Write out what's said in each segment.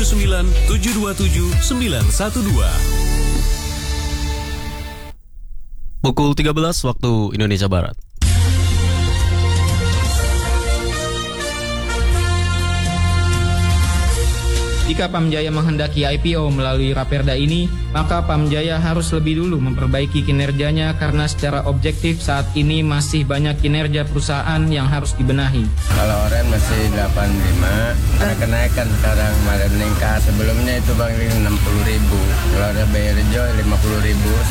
0879 727 912. Pukul 13 waktu Indonesia Barat. Jika Pamjaya menghendaki IPO melalui Raperda ini, maka Pamjaya harus lebih dulu memperbaiki kinerjanya karena secara objektif saat ini masih banyak kinerja perusahaan yang harus dibenahi. Kalau Oren masih 85, ada kenaikan sekarang, ada meningkat. Sebelumnya itu Bang 60.000, kalau ada Beirjo 50.000.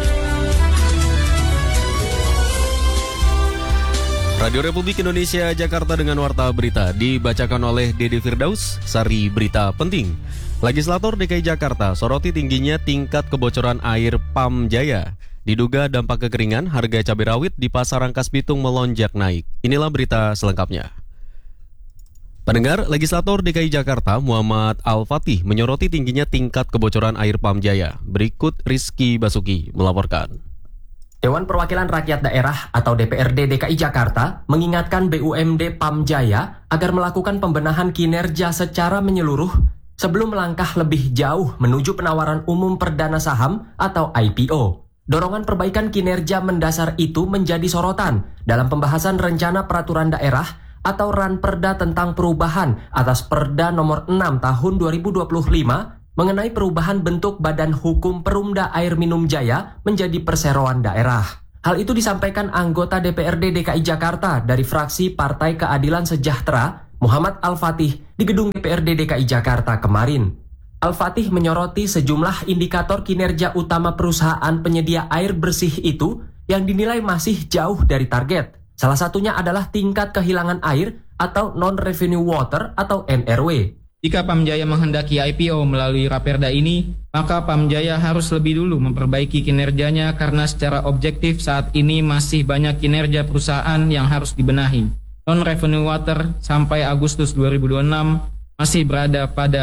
Radio Republik Indonesia Jakarta dengan Warta Berita dibacakan oleh Dede Firdaus. Sari berita penting. Legislator DKI Jakarta soroti tingginya tingkat kebocoran air Pamjaya. Diduga dampak kekeringan, harga cabai rawit di Pasar Rangkas Bitung melonjak naik. Inilah berita selengkapnya. Pendengar, Legislator DKI Jakarta Muhammad Al-Fatih menyoroti tingginya tingkat kebocoran air Pamjaya. Berikut Rizky Basuki melaporkan. Dewan Perwakilan Rakyat Daerah atau DPRD DKI Jakarta mengingatkan BUMD Pamjaya agar melakukan pembenahan kinerja secara menyeluruh sebelum melangkah lebih jauh menuju penawaran umum perdana saham atau IPO. Dorongan perbaikan kinerja mendasar itu menjadi sorotan dalam pembahasan Rencana Peraturan Daerah atau Ranperda tentang perubahan atas Perda nomor 6 tahun 2025 mengenai perubahan bentuk Badan Hukum Perumda Air Minum Jaya menjadi perseroan daerah. Hal itu disampaikan anggota DPRD DKI Jakarta dari fraksi Partai Keadilan Sejahtera, Muhammad Al-Fatih, di gedung DPRD DKI Jakarta kemarin. Al-Fatih menyoroti sejumlah indikator kinerja utama perusahaan penyedia air bersih itu yang dinilai masih jauh dari target. Salah satunya adalah tingkat kehilangan air atau non-revenue water atau NRW. Jika Pamjaya menghendaki IPO melalui Raperda ini, maka Pamjaya harus lebih dulu memperbaiki kinerjanya karena secara objektif saat ini masih banyak kinerja perusahaan yang harus dibenahi. Non-revenue water sampai Agustus 2026 masih berada pada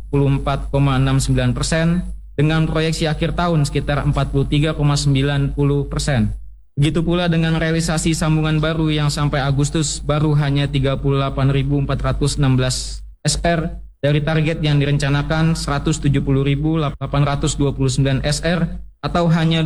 44,69% dengan proyeksi akhir tahun sekitar 43,90%. Begitu pula dengan realisasi sambungan baru yang sampai Agustus baru hanya 38.416 SR dari target yang direncanakan 170.829 SR atau hanya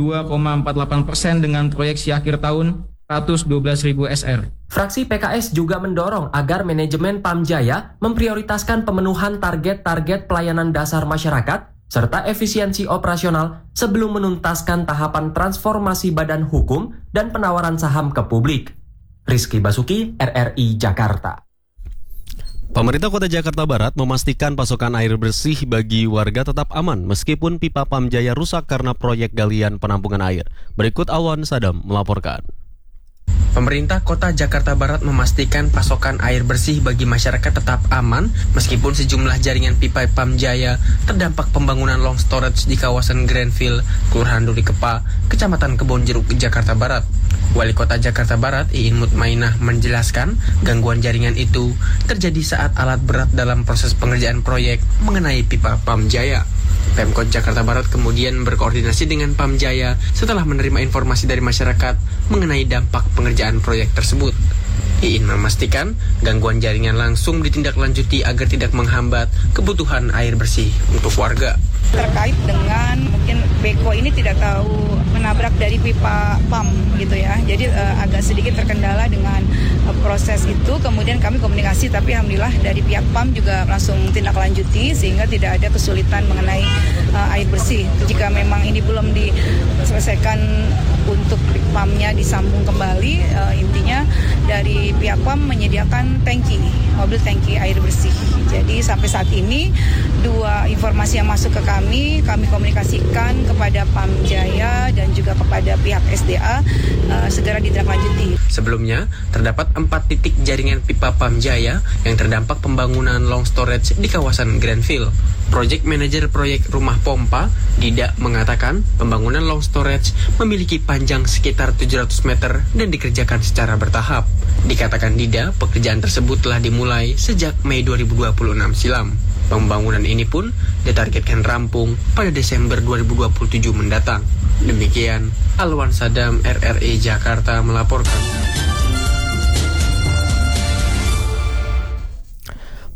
22,48% dengan proyeksi akhir tahun 112.000 SR. Fraksi PKS juga mendorong agar manajemen Pamjaya memprioritaskan pemenuhan target-target pelayanan dasar masyarakat serta efisiensi operasional sebelum menuntaskan tahapan transformasi badan hukum dan penawaran saham ke publik. Rizky Basuki, RRI Jakarta. Pemerintah Kota Jakarta Barat memastikan pasokan air bersih bagi warga tetap aman meskipun pipa Pamjaya rusak karena proyek galian penampungan air. Berikut Alwan Sadam melaporkan. Pemerintah Kota Jakarta Barat memastikan pasokan air bersih bagi masyarakat tetap aman meskipun sejumlah jaringan pipa Pamjaya terdampak pembangunan long storage di kawasan Grandville, Kelurahan Duri Kepa, Kecamatan Kebonjeruk, Jakarta Barat. Wali Kota Jakarta Barat, Iin Mutmainah, menjelaskan gangguan jaringan itu terjadi saat alat berat dalam proses pengerjaan proyek mengenai pipa Pamjaya. Pemkot Jakarta Barat kemudian berkoordinasi dengan Pamjaya setelah menerima informasi dari masyarakat mengenai dampak pengerjaan proyek tersebut. Iin memastikan gangguan jaringan langsung ditindaklanjuti agar tidak menghambat kebutuhan air bersih untuk warga. Terkait dengan mungkin beko ini tidak tahu menabrak dari pipa PAM gitu ya. Jadi agak sedikit terkendala dengan proses itu. Kemudian kami komunikasi, tapi alhamdulillah dari pihak PAM juga langsung tindak lanjuti sehingga tidak ada kesulitan mengenai air bersih. Jika memang ini belum diselesaikan untuk PAM-nya disambung kembali, intinya dari pihak PAM menyediakan mobil tangki air bersih. Jadi sampai saat ini dua informasi yang masuk ke kami komunikasikan kepada Pamjaya dan juga kepada pihak SDA segera ditindaklanjuti. Sebelumnya, terdapat 4 titik jaringan pipa Pamjaya yang terdampak pembangunan long storage di kawasan Grandville. Project Manager Proyek Rumah Pompa, Dida, mengatakan pembangunan long storage memiliki panjang sekitar 700 meter dan dikerjakan secara bertahap. Dikatakan Dida, pekerjaan tersebut telah dimulai sejak Mei 2026 silam. Pembangunan ini pun ditargetkan rampung pada Desember 2027 mendatang. Demikian, Alwan Sadam, RRI Jakarta melaporkan.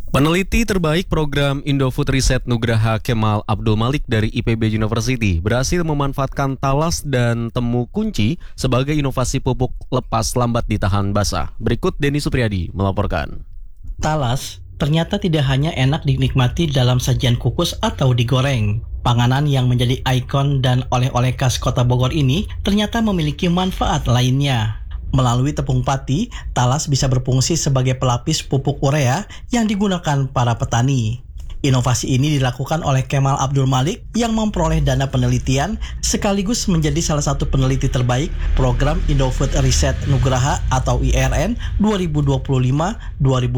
Peneliti terbaik program Indofood Riset Nugraha Kemal Abdul Malik dari IPB University berhasil memanfaatkan talas dan temu kunci sebagai inovasi pupuk lepas lambat ditahan basah. Berikut Denny Supriyadi melaporkan. Talas ternyata tidak hanya enak dinikmati dalam sajian kukus atau digoreng. Panganan yang menjadi ikon dan oleh-oleh khas Kota Bogor ini ternyata memiliki manfaat lainnya. Melalui tepung pati, talas bisa berfungsi sebagai pelapis pupuk urea yang digunakan para petani. Inovasi ini dilakukan oleh Kemal Abdul Malik yang memperoleh dana penelitian sekaligus menjadi salah satu peneliti terbaik program Indofood Riset Nugraha atau IRN 2025-2026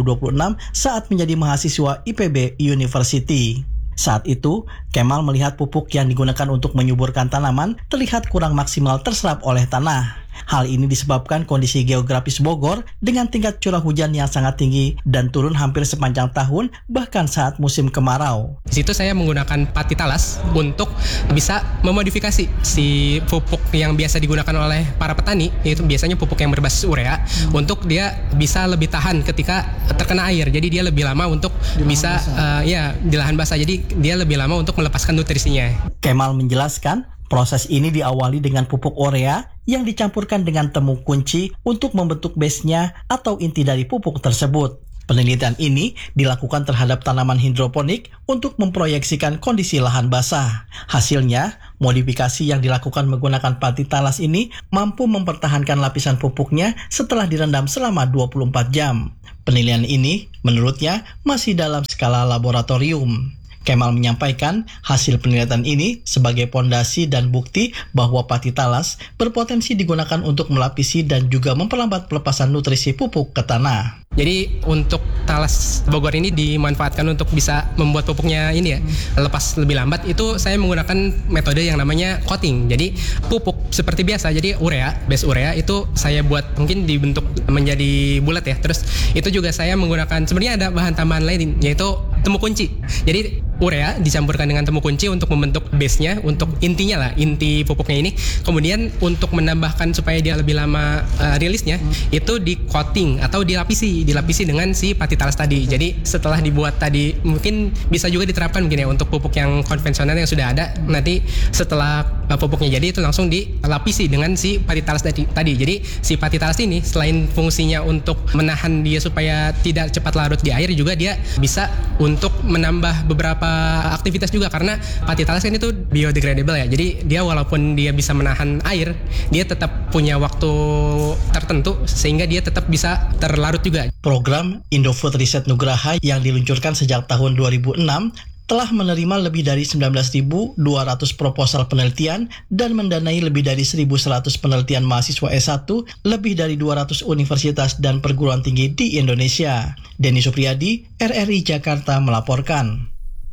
saat menjadi mahasiswa IPB University. Saat itu, Kemal melihat pupuk yang digunakan untuk menyuburkan tanaman terlihat kurang maksimal terserap oleh tanah. Hal ini disebabkan kondisi geografis Bogor dengan tingkat curah hujan yang sangat tinggi dan turun hampir sepanjang tahun, bahkan saat musim kemarau. Di situ saya menggunakan pati talas untuk bisa memodifikasi si pupuk yang biasa digunakan oleh para petani, yaitu biasanya pupuk yang berbasis urea, untuk dia bisa lebih tahan ketika terkena air. Jadi dia lebih lama untuk bisa di lahan basah. Jadi dia lebih lama untuk melepaskan nutrisinya. Kemal menjelaskan, proses ini diawali dengan pupuk urea yang dicampurkan dengan temu kunci untuk membentuk base-nya atau inti dari pupuk tersebut. Penelitian ini dilakukan terhadap tanaman hidroponik untuk memproyeksikan kondisi lahan basah. Hasilnya, modifikasi yang dilakukan menggunakan pati talas ini mampu mempertahankan lapisan pupuknya setelah direndam selama 24 jam. Penilaian ini, menurutnya, masih dalam skala laboratorium. Kemal menyampaikan hasil penelitian ini sebagai pondasi dan bukti bahwa pati talas berpotensi digunakan untuk melapisi dan juga memperlambat pelepasan nutrisi pupuk ke tanah. Jadi untuk talas Bogor ini dimanfaatkan untuk bisa membuat pupuknya ini lepas lebih lambat. Itu saya menggunakan metode yang namanya coating. Jadi pupuk seperti biasa, jadi urea, base urea itu saya buat mungkin dibentuk menjadi bulat ya. Terus itu juga saya menggunakan, sebenarnya ada bahan tambahan lain yaitu temu kunci. Jadi urea dicampurkan dengan temu kunci untuk membentuk base-nya, untuk intinya lah, inti pupuknya ini. Kemudian untuk menambahkan supaya dia lebih lama rilisnya, itu di coating atau dilapisi dengan si pati talas tadi. Jadi setelah dibuat tadi, mungkin bisa juga diterapkan mungkin ya untuk pupuk yang konvensional yang sudah ada. Nanti setelah pupuknya jadi itu langsung dilapisi dengan si pati talas tadi. Jadi si pati talas ini selain fungsinya untuk menahan dia supaya tidak cepat larut di air, juga dia bisa untuk menambah beberapa aktivitas juga, karena pati talas kan itu biodegradable ya. Jadi dia walaupun dia bisa menahan air, dia tetap punya waktu tertentu sehingga dia tetap bisa terlarut juga. Program Indofood Riset Nugraha yang diluncurkan sejak tahun 2006 telah menerima lebih dari 19.200 proposal penelitian dan mendanai lebih dari 1.100 penelitian mahasiswa S1, lebih dari 200 universitas dan perguruan tinggi di Indonesia. Denny Supriyadi, RRI Jakarta melaporkan.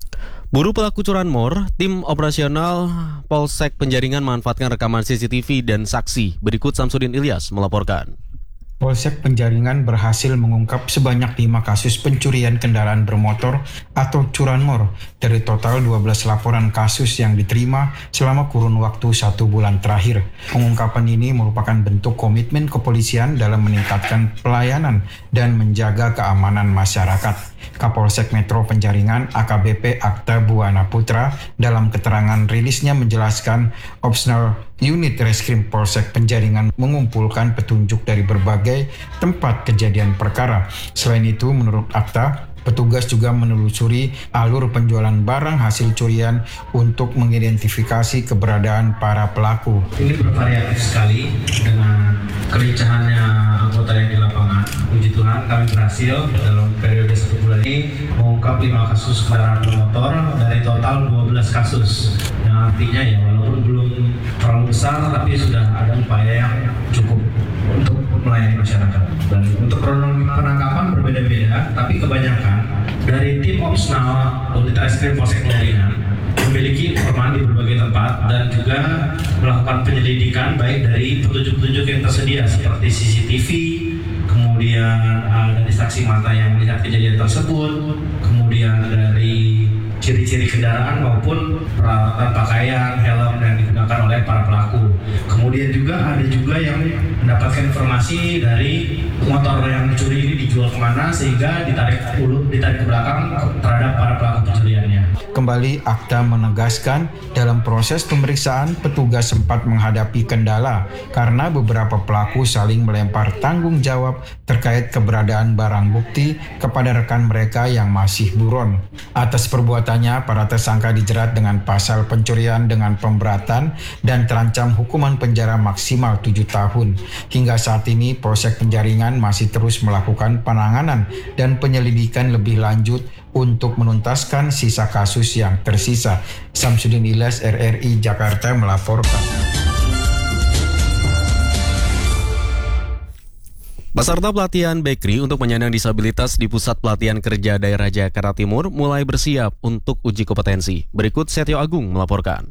Buru pelaku curanmor, tim operasional Polsek Penjaringan memanfaatkan rekaman CCTV dan saksi. Berikut Samsudin Ilyas melaporkan. Polsek Penjaringan berhasil mengungkap sebanyak 5 kasus pencurian kendaraan bermotor atau curanmor dari total 12 laporan kasus yang diterima selama kurun waktu 1 bulan terakhir. Pengungkapan ini merupakan bentuk komitmen kepolisian dalam meningkatkan pelayanan dan menjaga keamanan masyarakat. Kapolsek Metro Penjaringan AKBP Akta Buana Putra dalam keterangan rilisnya menjelaskan Opsnal Unit Reskrim Polsek Penjaringan mengumpulkan petunjuk dari berbagai tempat kejadian perkara. Selain itu, menurut Akta, petugas juga menelusuri alur penjualan barang hasil curian untuk mengidentifikasi keberadaan para pelaku. Ini bervariatif sekali dengan kelincahannya anggota yang di lapangan. Puji Tuhan kami berhasil dalam periode 1 bulan ini mengungkap 5 kasus kendaraan bermotor dari total 12 kasus. Yang artinya ya walaupun belum terlalu besar tapi sudah ada upaya yang cukup untuk melayani masyarakat. Dan untuk kronologi penangkapan berbeda-beda, tapi kebanyakan dari tim Opsnal Unit Reskrim Polsek Penjaringan memiliki informan di berbagai tempat dan juga melakukan penyelidikan baik dari petunjuk-petunjuk yang tersedia seperti CCTV, kemudian dari saksi mata yang melihat kejadian tersebut, kemudian dari ciri ciri-ciri kendaraan maupun peralatan pakaian, helm yang digunakan oleh para pelaku. Kemudian juga ada juga yang mendapatkan informasi dari motor yang dicuri ini dijual kemana sehingga ditarik ke belakang terhadap para pelaku pencuriannya. Kembali Akta menegaskan dalam proses pemeriksaan petugas sempat menghadapi kendala karena beberapa pelaku saling melempar tanggung jawab terkait keberadaan barang bukti kepada rekan mereka yang masih buron. Atas perbuatannya, para tersangka dijerat dengan pasal pencurian dengan pemberatan dan terancam hukuman penjara maksimal 7 tahun. Hingga saat ini, Polsek Penjaringan masih terus melakukan penanganan dan penyelidikan lebih lanjut untuk menuntaskan sisa kasus yang tersisa. Samsudin Ilyas, RRI Jakarta melaporkan. Peserta pelatihan bakery untuk penyandang disabilitas di Pusat Pelatihan Kerja Daerah Jakarta Timur mulai bersiap untuk uji kompetensi. Berikut Setio Agung melaporkan.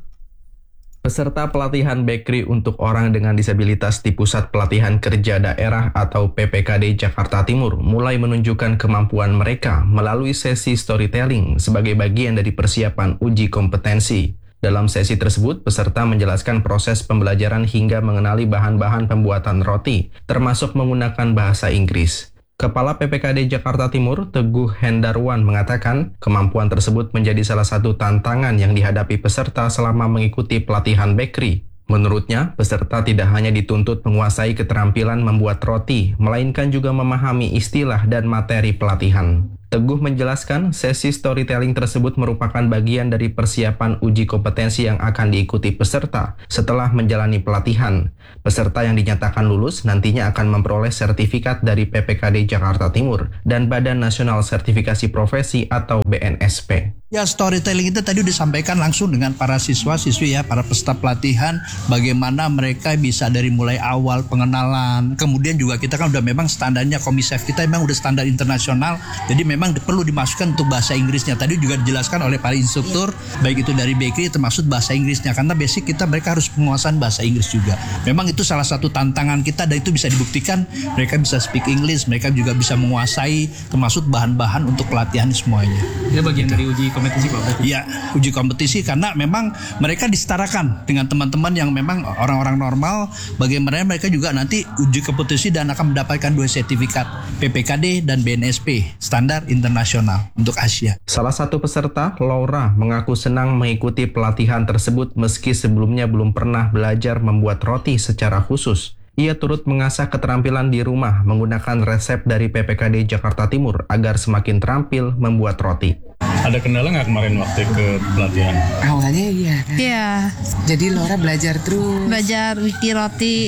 Peserta pelatihan bakery untuk orang dengan disabilitas di Pusat Pelatihan Kerja Daerah atau PPKD Jakarta Timur mulai menunjukkan kemampuan mereka melalui sesi storytelling sebagai bagian dari persiapan uji kompetensi. Dalam sesi tersebut, peserta menjelaskan proses pembelajaran hingga mengenali bahan-bahan pembuatan roti, termasuk menggunakan bahasa Inggris. Kepala PPKD Jakarta Timur, Teguh Hendarwan, mengatakan kemampuan tersebut menjadi salah satu tantangan yang dihadapi peserta selama mengikuti pelatihan bakery. Menurutnya, peserta tidak hanya dituntut menguasai keterampilan membuat roti, melainkan juga memahami istilah dan materi pelatihan. Teguh menjelaskan sesi storytelling tersebut merupakan bagian dari persiapan uji kompetensi yang akan diikuti peserta setelah menjalani pelatihan. Peserta yang dinyatakan lulus nantinya akan memperoleh sertifikat dari PPKD Jakarta Timur dan Badan Nasional Sertifikasi Profesi atau BNSP. Ya, storytelling itu tadi disampaikan langsung dengan para siswa-siswi ya, para peserta pelatihan, bagaimana mereka bisa dari mulai awal pengenalan, kemudian juga kita kan udah memang standarnya Komisef kita memang udah standar internasional, jadi memang perlu dimasukkan untuk bahasa Inggrisnya. Tadi juga dijelaskan oleh para instruktur, baik itu dari bakery termasuk bahasa Inggrisnya, karena basic mereka harus penguasaan bahasa Inggris juga. Memang itu salah satu tantangan kita dan itu bisa dibuktikan, mereka bisa speak English, mereka juga bisa menguasai termasuk bahan-bahan untuk pelatihan semuanya. Itu bagian dari uji kompetisi Pak? Iya, uji kompetisi karena memang mereka disetarakan dengan teman-teman yang memang orang-orang normal, bagaimana mereka juga nanti uji kompetisi dan akan mendapatkan 2 sertifikat PPKD dan BNSP, standar internasional untuk Asia. Salah satu peserta, Laura, mengaku senang mengikuti pelatihan tersebut meski sebelumnya belum pernah belajar membuat roti secara khusus. Ia turut mengasah keterampilan di rumah menggunakan resep dari PPKD Jakarta Timur agar semakin terampil membuat roti. Ada kendala nggak kemarin waktu ke pelatihan? Awalnya iya kan? Iya. Jadi Laura belajar terus. Belajar bikin roti,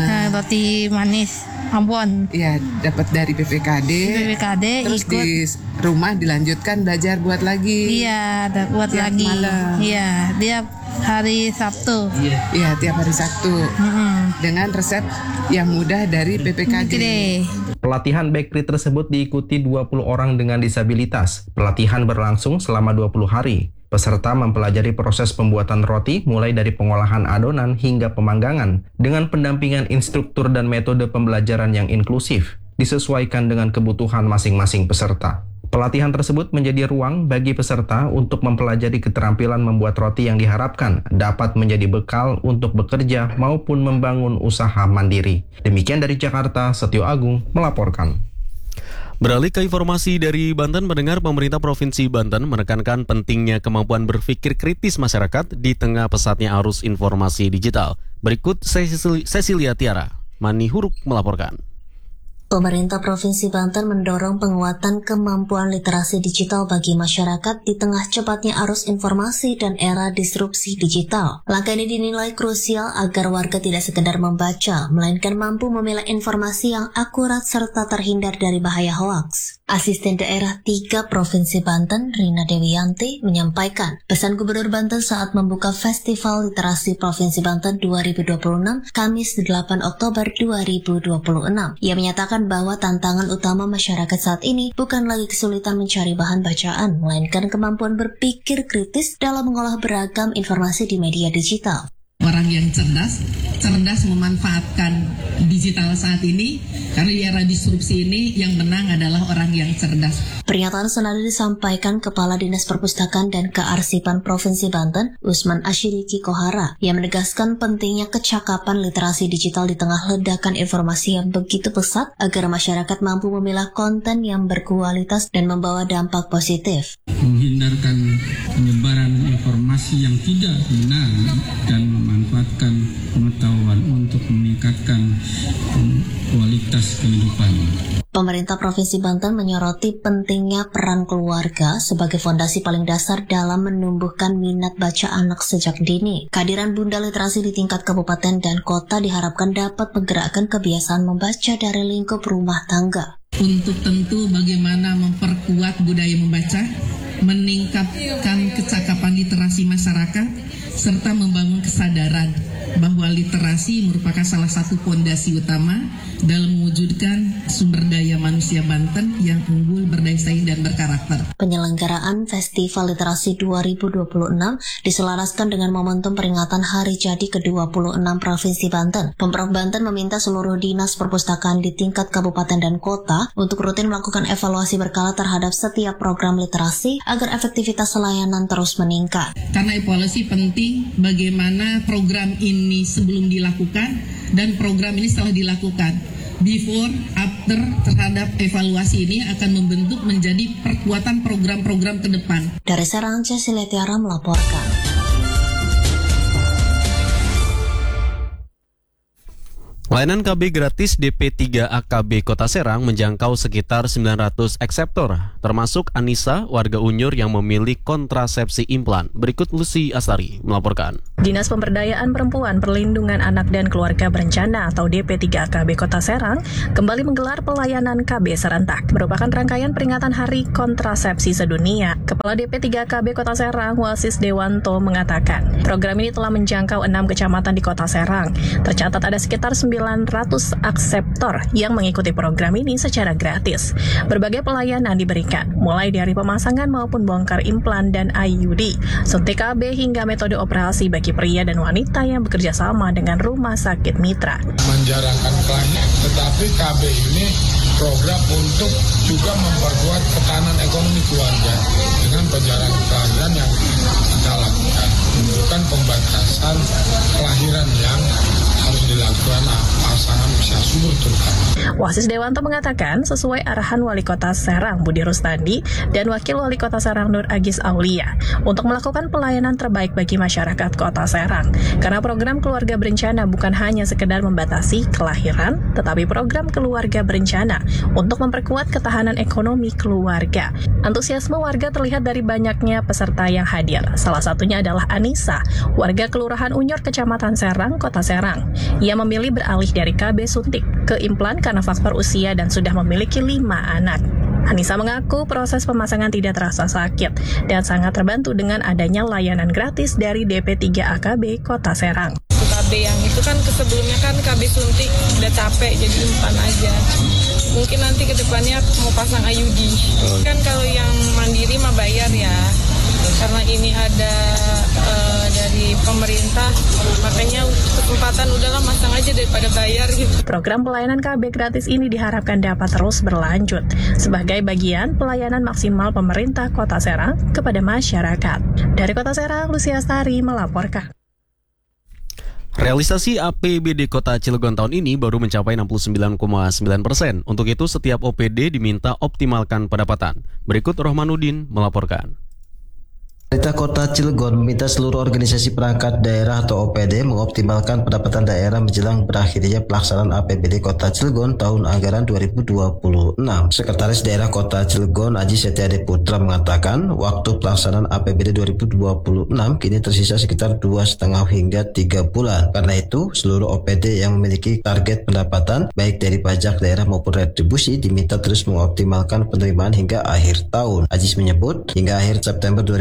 roti manis, ambon. Iya, dapat dari PPKD. Terus ikut. Di rumah dilanjutkan belajar buat lagi. Iya, buat tiap lagi. Malam. Iya, dia hari Sabtu. Iya, tiap hari Sabtu. Dengan resep yang mudah dari PPKD. Pelatihan bakery tersebut diikuti 20 orang dengan disabilitas. Pelatihan berlangsung selama 20 hari. Peserta mempelajari proses pembuatan roti mulai dari pengolahan adonan hingga pemanggangan dengan pendampingan instruktur dan metode pembelajaran yang inklusif, disesuaikan dengan kebutuhan masing-masing peserta. Pelatihan tersebut menjadi ruang bagi peserta untuk mempelajari keterampilan membuat roti yang diharapkan dapat menjadi bekal untuk bekerja maupun membangun usaha mandiri. Demikian dari Jakarta, Setio Agung melaporkan. Beralih ke informasi dari Banten, pendengar, pemerintah Provinsi Banten menekankan pentingnya kemampuan berpikir kritis masyarakat di tengah pesatnya arus informasi digital. Berikut Cecilia Tiara, Mani Huruk melaporkan. Pemerintah Provinsi Banten mendorong penguatan kemampuan literasi digital bagi masyarakat di tengah cepatnya arus informasi dan era disrupsi digital. Langkah ini dinilai krusial agar warga tidak sekedar membaca, melainkan mampu memilah informasi yang akurat serta terhindar dari bahaya hoaks. Asisten Daerah 3 Provinsi Banten, Rina Dewiyanti, menyampaikan pesan Gubernur Banten saat membuka Festival Literasi Provinsi Banten 2026, Kamis 8 Oktober 2026. Ia menyatakan bahwa tantangan utama masyarakat saat ini bukan lagi kesulitan mencari bahan bacaan, melainkan kemampuan berpikir kritis dalam mengolah beragam informasi di media digital. Orang yang cerdas cerdas memanfaatkan digital saat ini, karena di era disrupsi ini yang menang adalah orang yang cerdas. Pernyataan senada disampaikan Kepala Dinas Perpustakaan dan Kearsipan Provinsi Banten, Usman Asyidiki Kohara, yang menegaskan pentingnya kecakapan literasi digital di tengah ledakan informasi yang begitu pesat agar masyarakat mampu memilah konten yang berkualitas dan membawa dampak positif. Menghindarkan penyebaran informasi yang tidak benar dan memanfaatkan pengetahuan untuk meningkatkan kualitas kehidupan. Pemerintah Provinsi Banten menyoroti pentingnya peran keluarga sebagai fondasi paling dasar dalam menumbuhkan minat baca anak sejak dini. Kehadiran Bunda Literasi di tingkat kabupaten dan kota diharapkan dapat menggerakkan kebiasaan membaca dari lingkup rumah tangga. Untuk tentu bagaimana memperkuat budaya membaca, meningkatkan kecakapan literasi masyarakat, serta membangun kesadaran bahwa literasi merupakan salah satu fondasi utama dalam mewujudkan sumber daya manusia Banten yang unggul, berdaya saing, dan berkarakter. Penyelenggaraan Festival Literasi 2026 diselaraskan dengan momentum peringatan Hari Jadi ke-26 Provinsi Banten. Pemprov Banten meminta seluruh dinas perpustakaan di tingkat kabupaten dan kota untuk rutin melakukan evaluasi berkala terhadap setiap program literasi agar efektivitas layanan terus meningkat. Karena evaluasi penting bagaimana program ini sebelum dilakukan dan program ini setelah dilakukan. Before, after terhadap evaluasi ini akan membentuk menjadi perkuatan program-program ke depan. Dari Serang, Cecilia Tiara melaporkan. Layanan KB gratis DP 3 AKB Kota Serang menjangkau sekitar 900 ekseptor, termasuk Anissa, warga Unyur yang memilih kontrasepsi implan. Berikut Lucy Astari melaporkan. Dinas Pemberdayaan Perempuan, Perlindungan Anak dan Keluarga Berencana atau DP 3 AKB Kota Serang kembali menggelar pelayanan KB serentak. Merupakan rangkaian peringatan Hari Kontrasepsi Sedunia. Kepala DP 3 AKB Kota Serang, Wasis Dewanto, mengatakan program ini telah menjangkau 6 kecamatan di Kota Serang. Tercatat ada sekitar 900 akseptor yang mengikuti program ini secara gratis. Berbagai pelayanan diberikan, mulai dari pemasangan maupun bongkar implan dan IUD, suntik KB hingga metode operasi bagi pria dan wanita yang bekerja sama dengan rumah sakit mitra. Menjarahkan kelahiran, tetapi KB ini program untuk juga memperkuat ketahanan ekonomi keluarga dengan penjarahan kelahiran yang kita lakukan. Bukan pembatasan kelahiran yang harus dilakukan pasangan usia subur terutama. Wasis Dewanto mengatakan sesuai arahan Wali Kota Serang Budi Rustandi dan Wakil Wali Kota Serang Nur Agis Aulia untuk melakukan pelayanan terbaik bagi masyarakat Kota Serang. Karena program keluarga berencana bukan hanya sekedar membatasi kelahiran, tetapi program keluarga berencana untuk memperkuat ketahanan ekonomi keluarga. Antusiasme warga terlihat dari banyaknya peserta yang hadir. Salah satunya adalah Anissa, warga Kelurahan Unyur, Kecamatan Serang, Kota Serang. Ia memilih beralih dari KB suntik ke implan karena faktor usia dan sudah memiliki 5 anak. Anissa mengaku proses pemasangan tidak terasa sakit dan sangat terbantu dengan adanya layanan gratis dari DP 3 AKB Kota Serang. KB yang itu kan sebelumnya kan KB suntik udah capek jadi implan aja. Mungkin nanti ke depannya mau pasang IUD. Kan kalau yang mandiri mah bayar ya. Karena ini ada dari pemerintah, makanya kesempatan udahlah masang aja daripada bayar gitu. Program pelayanan KB gratis ini diharapkan dapat terus berlanjut sebagai bagian pelayanan maksimal pemerintah Kota Serang kepada masyarakat. Dari Kota Serang, Lucy Astari melaporkan. Realisasi APBD Kota Cilegon tahun ini baru mencapai 69,9%. Untuk itu setiap OPD diminta optimalkan pendapatan. Berikut Rohmanuddin melaporkan. Pemerintah Kota Cilegon meminta seluruh organisasi perangkat daerah atau OPD mengoptimalkan pendapatan daerah menjelang berakhirnya pelaksanaan APBD Kota Cilegon tahun anggaran 2026. Sekretaris Daerah Kota Cilegon Aji Setiade Putra mengatakan waktu pelaksanaan APBD 2026 kini tersisa sekitar 2,5 hingga 3 bulan. Karena itu seluruh OPD yang memiliki target pendapatan baik dari pajak daerah maupun retribusi diminta terus mengoptimalkan penerimaan hingga akhir tahun. Aziz menyebut hingga akhir September 2026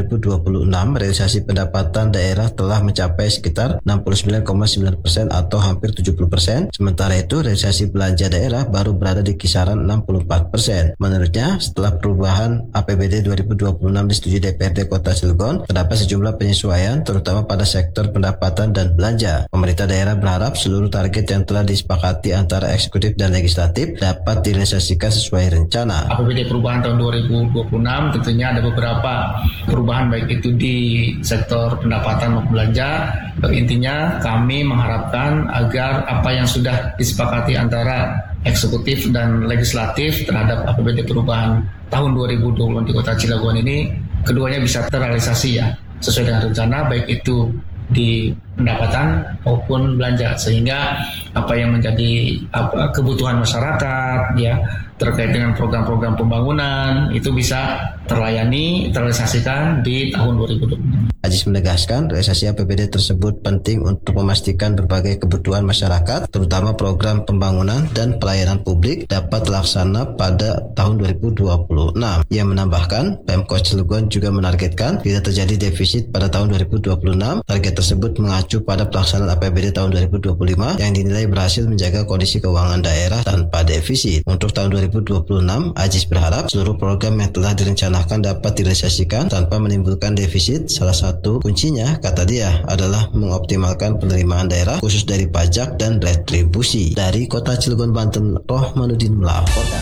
realisasi pendapatan daerah telah mencapai sekitar 69,9% atau hampir 70%. Sementara itu, realisasi belanja daerah baru berada di kisaran 64%. Menurutnya, setelah perubahan APBD 2026 disetujui DPRD Kota Cilegon, terdapat sejumlah penyesuaian terutama pada sektor pendapatan dan belanja. Pemerintah daerah berharap seluruh target yang telah disepakati antara eksekutif dan legislatif dapat direalisasikan sesuai rencana. APBD perubahan tahun 2026 tentunya ada beberapa perubahan baik itu di sektor pendapatan maupun belanja. Intinya kami mengharapkan agar apa yang sudah disepakati antara eksekutif dan legislatif terhadap APBD perubahan tahun 2020 di Kota Cilegon ini keduanya bisa terrealisasi ya sesuai dengan rencana, baik itu di pendapatan maupun belanja, sehingga apa yang menjadi kebutuhan masyarakat ya terkait dengan program-program pembangunan itu bisa terrealisasikan di tahun 2020. Aziz menegaskan realisasi APBD tersebut penting untuk memastikan berbagai kebutuhan masyarakat, terutama program pembangunan dan pelayanan publik dapat terlaksana pada tahun 2026. Ia menambahkan, Pemkot Cilegon juga menargetkan tidak terjadi defisit pada tahun 2026. Target tersebut mengacu pada pelaksanaan APBD tahun 2025 yang dinilai berhasil menjaga kondisi keuangan daerah tanpa defisit. Untuk tahun 2026, Aziz berharap seluruh program yang telah direncanakan dapat direalisasikan tanpa menimbulkan defisit. Salah satu kuncinya, kata dia, adalah mengoptimalkan penerimaan daerah khusus dari pajak dan retribusi. Dari Kota Cilegon, Banten, Rohmanuddin melaporkan.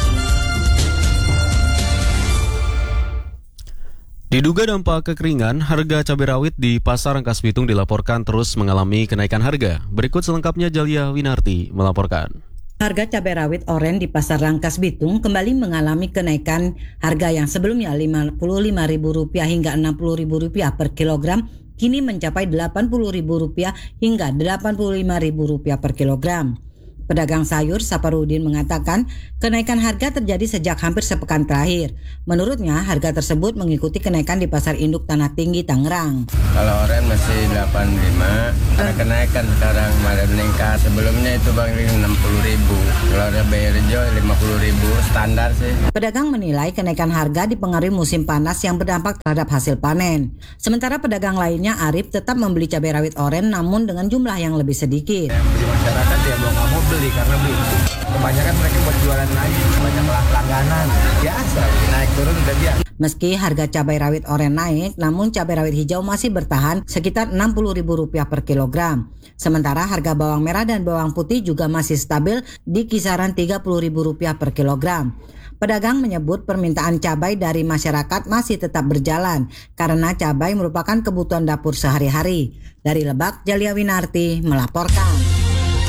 Diduga dampak kekeringan, harga cabai rawit di Pasar Rangkas Bitung dilaporkan terus mengalami kenaikan harga. Berikut selengkapnya Jalia Winarti melaporkan. Harga cabai rawit oren di Pasar Rangkas Bitung kembali mengalami kenaikan harga yang sebelumnya Rp55.000 hingga Rp60.000 per kilogram, kini mencapai Rp80.000 hingga Rp85.000 per kilogram. Pedagang sayur Saparudin mengatakan kenaikan harga terjadi sejak hampir sepekan terakhir. Menurutnya harga tersebut mengikuti kenaikan di Pasar Induk Tanah Tinggi Tangerang. Kalau oren masih 85, ada kenaikan sekarang malah meningkat. Sebelumnya itu Bang 60.000. Kalau ada cabai hijau 50.000 standar sih. Pedagang menilai kenaikan harga dipengaruhi musim panas yang berdampak terhadap hasil panen. Sementara pedagang lainnya Arif tetap membeli cabai rawit oren namun dengan jumlah yang lebih sedikit. Masyarakat ya mau nggak mau beli karena beli kebanyakan mereka buat jualan lagi, banyak langganan biasa, naik turun udah biasa. Meski harga cabai rawit oren naik, namun cabai rawit hijau masih bertahan sekitar Rp60.000 per kilogram. Sementara harga bawang merah dan bawang putih juga masih stabil di kisaran Rp30.000 per kilogram. Pedagang menyebut permintaan cabai dari masyarakat masih tetap berjalan karena cabai merupakan kebutuhan dapur sehari-hari. Dari Lebak, Jalia Winarti melaporkan.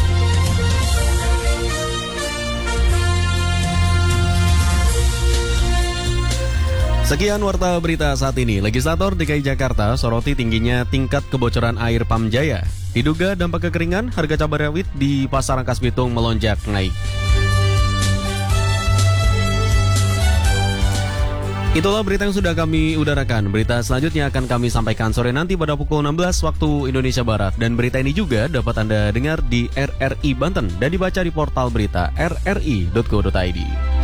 Sekian warta berita saat ini. Legislator DKI Jakarta soroti tingginya tingkat kebocoran air Pam Jaya. Diduga dampak kekeringan, harga cabai rawit di Pasar Rangkas Bitung melonjak naik. Itulah berita yang sudah kami udarakan. Berita selanjutnya akan kami sampaikan sore nanti pada pukul 16 waktu Indonesia Barat. Dan berita ini juga dapat Anda dengar di RRI Banten dan dibaca di portal berita rri.co.id.